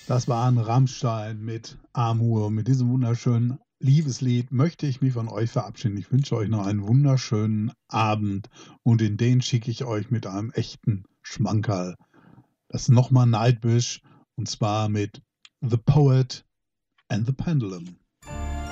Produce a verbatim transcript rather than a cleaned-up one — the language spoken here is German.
Das war ein Rammstein mit Amor. Mit diesem wunderschönen Liebeslied möchte ich mich von euch verabschieden. Ich wünsche euch noch einen wunderschönen Abend und in den schicke ich euch mit einem echten Schmankerl. Das ist nochmal Nightwish und zwar mit The Poet and the Pendulum.